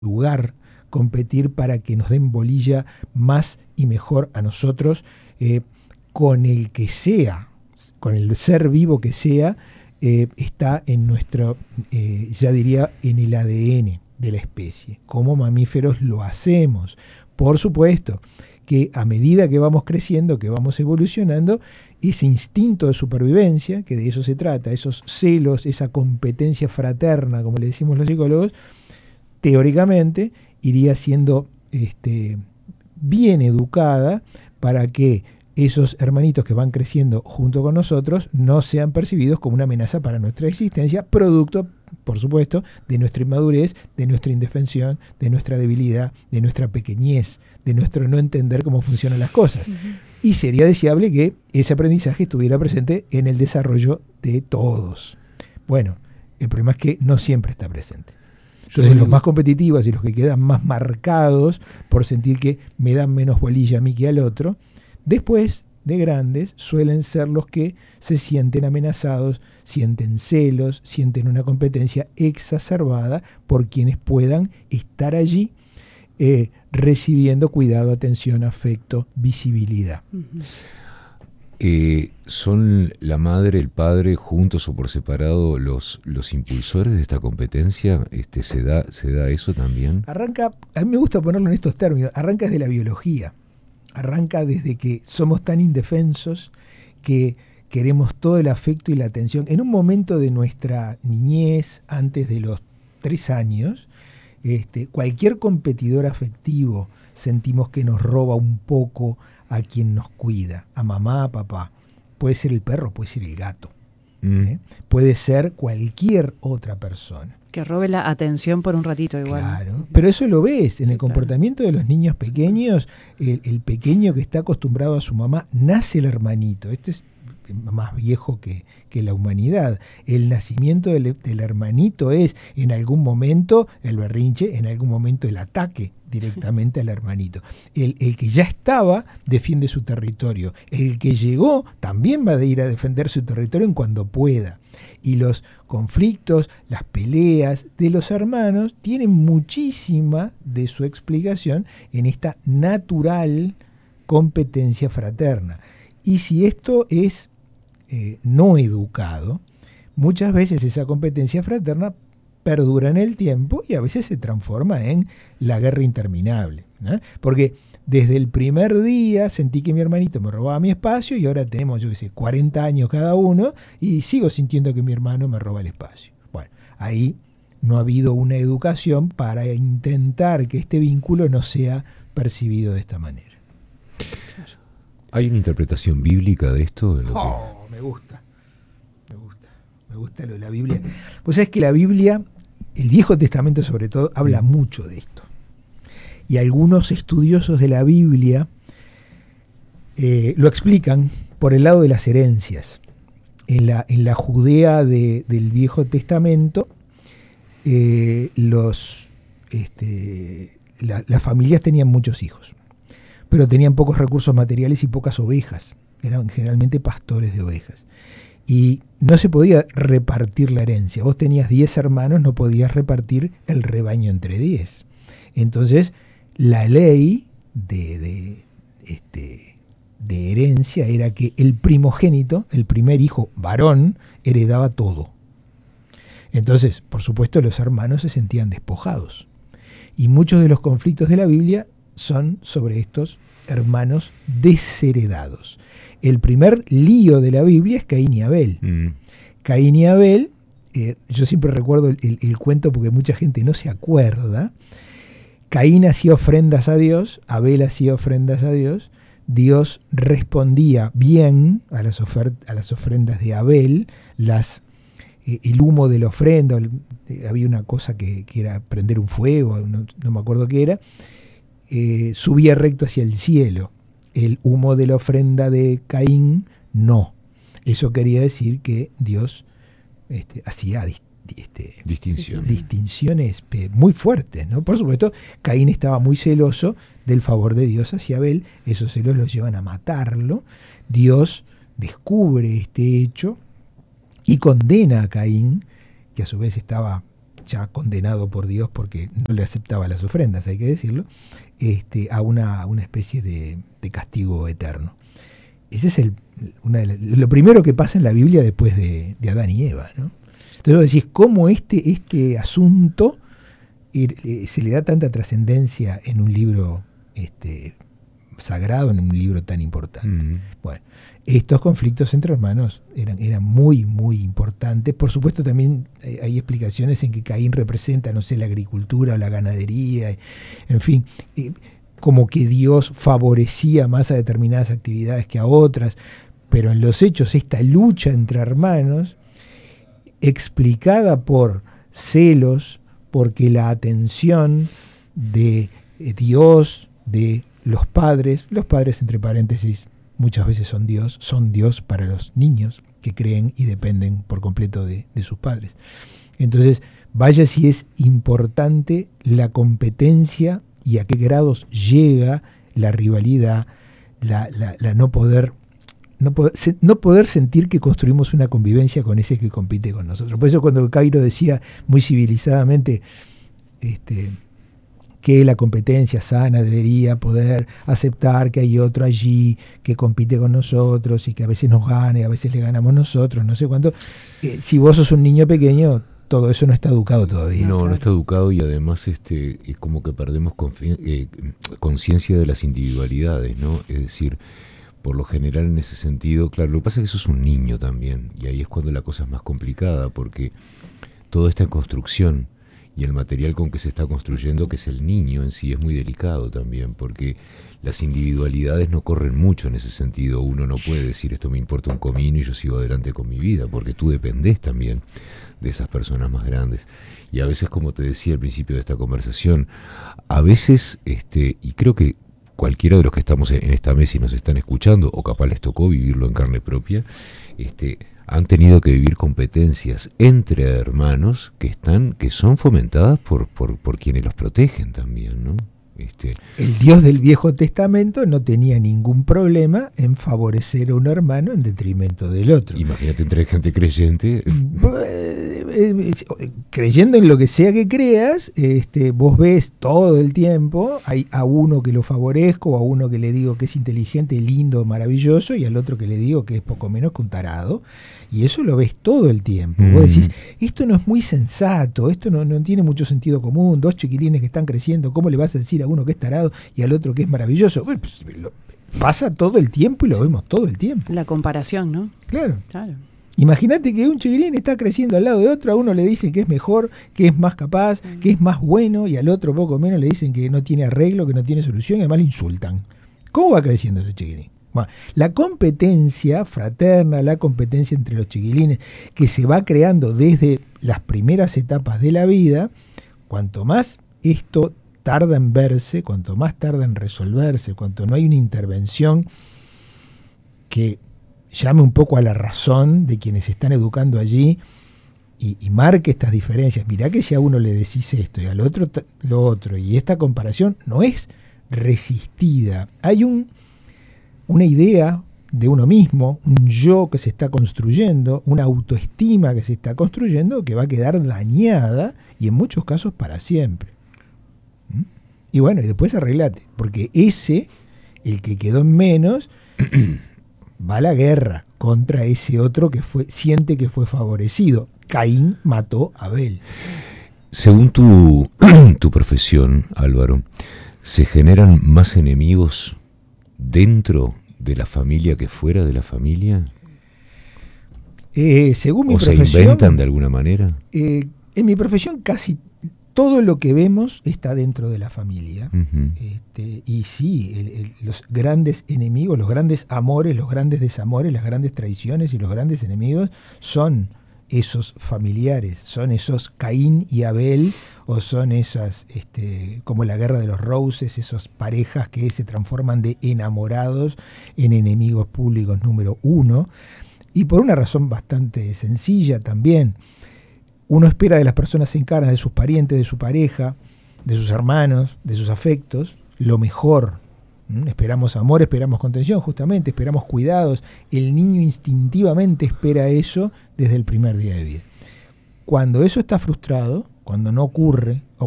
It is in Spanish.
lugar competir para que nos den bolilla más y mejor a nosotros, con el que sea, con el ser vivo que sea, está en nuestro, ya diría, en el ADN de la especie. Como mamíferos lo hacemos. Por supuesto que a medida que vamos creciendo, que vamos evolucionando, ese instinto de supervivencia, que de eso se trata, esos celos, esa competencia fraterna, como le decimos los psicólogos, teóricamente iría siendo bien educada para que esos hermanitos que van creciendo junto con nosotros no sean percibidos como una amenaza para nuestra existencia, producto, por supuesto, de nuestra inmadurez, de nuestra indefensión, de nuestra debilidad, de nuestra pequeñez, de nuestro no entender cómo funcionan las cosas. Uh-huh. Y sería deseable que ese aprendizaje estuviera presente en el desarrollo de todos. Bueno, el problema es que no siempre está presente. Entonces los más competitivos y los que quedan más marcados por sentir que me dan menos bolilla a mí que al otro, después de grandes suelen ser los que se sienten amenazados, sienten celos, sienten una competencia exacerbada por quienes puedan estar allí recibiendo cuidado, atención, afecto, visibilidad. Uh-huh. ¿Son la madre, el padre, juntos o por separado, los impulsores de esta competencia? ¿Se da eso también? Arranca, a mí me gusta ponerlo en estos términos, arranca desde la biología. Arranca desde que somos tan indefensos que queremos todo el afecto y la atención. En un momento de nuestra niñez, antes de los 3 años, cualquier competidor afectivo sentimos que nos roba un poco a quien nos cuida, a mamá, a papá. Puede ser el perro, puede ser el gato. Puede ser cualquier otra persona. Que robe la atención por un ratito igual. Claro, pero eso lo ves en el comportamiento de los niños pequeños. El pequeño que está acostumbrado a su mamá, nace el hermanito. Este es más viejo que la humanidad. El nacimiento del hermanito es en algún momento el berrinche, en algún momento el ataque directamente al hermanito. El que ya estaba defiende su territorio. El que llegó también va a ir a defender su territorio en cuando pueda. Y los conflictos, las peleas de los hermanos tienen muchísima de su explicación en esta natural competencia fraterna. Y si esto es no educado, muchas veces esa competencia fraterna perdura en el tiempo y a veces se transforma en la guerra interminable, ¿no? Porque desde el primer día sentí que mi hermanito me robaba mi espacio y ahora tenemos, 40 años cada uno y sigo sintiendo que mi hermano me roba el espacio. Bueno, ahí no ha habido una educación para intentar que este vínculo no sea percibido de esta manera. ¿Hay una interpretación bíblica de esto? Me gusta lo de la Biblia. Pues es que la Biblia, el Viejo Testamento sobre todo, habla mucho de esto. Y algunos estudiosos de la Biblia lo explican por el lado de las herencias. En la Judea del Viejo Testamento, las familias tenían muchos hijos, pero tenían pocos recursos materiales y pocas ovejas. Eran generalmente pastores de ovejas. Y no se podía repartir la herencia. Vos tenías 10 hermanos, no podías repartir el rebaño entre 10. Entonces, la ley de herencia era que el primogénito, el primer hijo varón, heredaba todo. Entonces, por supuesto, los hermanos se sentían despojados. Y muchos de los conflictos de la Biblia son sobre estos hermanos desheredados. El primer lío de la Biblia es Caín y Abel. Caín y Abel, yo siempre recuerdo el cuento porque mucha gente no se acuerda. Caín hacía ofrendas a Dios, Abel hacía ofrendas a Dios. Dios respondía bien a las ofrendas de Abel. El humo de la ofrenda, había una cosa que era prender un fuego, no me acuerdo qué era, subía recto hacia el cielo. El humo de la ofrenda de Caín, no. Eso quería decir que Dios hacía distinciones muy fuertes, ¿no? Por supuesto, Caín estaba muy celoso del favor de Dios hacia Abel. Esos celos los llevan a matarlo. Dios descubre este hecho y condena a Caín, que a su vez estaba ya condenado por Dios porque no le aceptaba las ofrendas, hay que decirlo, a una especie de castigo eterno. Ese es lo primero que pasa en la Biblia después de Adán y Eva, ¿no? Entonces vos decís, ¿cómo este asunto se le da tanta trascendencia en un libro sagrado, en un libro tan importante? Bueno, estos conflictos entre hermanos eran muy, muy importantes. Por supuesto, también hay explicaciones en que Caín representa, no sé, la agricultura o la ganadería, en fin, como que Dios favorecía más a determinadas actividades que a otras, pero en los hechos esta lucha entre hermanos, explicada por celos, porque la atención de Dios, de los padres entre paréntesis, muchas veces son Dios para los niños que creen y dependen por completo de sus padres. Entonces, vaya si es importante la competencia y a qué grados llega la rivalidad, la no poder sentir que construimos una convivencia con ese que compite con nosotros. Por eso cuando Cairo decía muy civilizadamente que la competencia sana debería poder aceptar que hay otro allí que compite con nosotros y que a veces nos gane, a veces le ganamos nosotros, no sé cuánto. Si vos sos un niño pequeño, todo eso no está educado todavía. No está educado, y además es como que perdemos conciencia de las individualidades, ¿no? Es decir, por lo general en ese sentido, claro, lo que pasa es que sos un niño también, y ahí es cuando la cosa es más complicada, porque todo está en construcción, y el material con que se está construyendo, que es el niño en sí, es muy delicado también, porque las individualidades no corren mucho en ese sentido. Uno no puede decir esto me importa un comino y yo sigo adelante con mi vida, porque tú dependés también de esas personas más grandes. Y a veces, como te decía al principio de esta conversación, a veces, y creo que cualquiera de los que estamos en esta mesa y nos están escuchando, o capaz les tocó vivirlo en carne propia, han tenido que vivir competencias entre hermanos que son fomentadas por quienes los protegen también, ¿no? El Dios del Viejo Testamento no tenía ningún problema en favorecer a un hermano en detrimento del otro. Imagínate entre gente creyente. Creyendo en lo que sea que creas, vos ves todo el tiempo, hay a uno que lo favorezco, a uno que le digo que es inteligente, lindo, maravilloso, y al otro que le digo que es poco menos que un tarado, y eso lo ves todo el tiempo. Vos decís, esto no es muy sensato, esto no tiene mucho sentido común, dos chiquilines que están creciendo, ¿cómo le vas a decir a uno que es tarado y al otro que es maravilloso? Bueno, pues, pasa todo el tiempo y lo vemos todo el tiempo. La comparación, ¿no? Claro. Imagínate que un chiquilín está creciendo al lado de otro, a uno le dicen que es mejor, que es más capaz, que es más bueno, y al otro poco menos le dicen que no tiene arreglo, que no tiene solución, y además lo insultan. ¿Cómo va creciendo ese chiquilín? Bueno, la competencia fraterna, la competencia entre los chiquilines, que se va creando desde las primeras etapas de la vida, cuanto más esto tarda en verse, cuanto más tarda en resolverse, cuanto no hay una intervención que llame un poco a la razón de quienes se están educando allí y marque estas diferencias. Mirá que si a uno le decís esto y al otro lo otro, y esta comparación no es resistida, hay una idea de uno mismo, un yo que se está construyendo, una autoestima que se está construyendo, que va a quedar dañada y en muchos casos para siempre. Y bueno, y después arreglate, porque el que quedó en menos, va a la guerra contra ese otro que siente que fue favorecido. Caín mató a Abel. Según tu profesión, Álvaro, ¿se generan más enemigos dentro de la familia que fuera de la familia? Según mi ¿O profesión, se inventan de alguna manera? En mi profesión casi todo lo que vemos está dentro de la familia. Uh-huh. Y sí, los grandes enemigos, los grandes amores, los grandes desamores, las grandes traiciones y los grandes enemigos son esos familiares, son esos Caín y Abel, o son esas, como la guerra de los Roses, esas parejas que se transforman de enamorados en enemigos públicos número uno, y por una razón bastante sencilla también. Uno espera de las personas cercanas, de sus parientes, de su pareja, de sus hermanos, de sus afectos, lo mejor. Esperamos amor, esperamos contención, justamente, esperamos cuidados. El niño instintivamente espera eso desde el primer día de vida. Cuando eso está frustrado, cuando no ocurre, o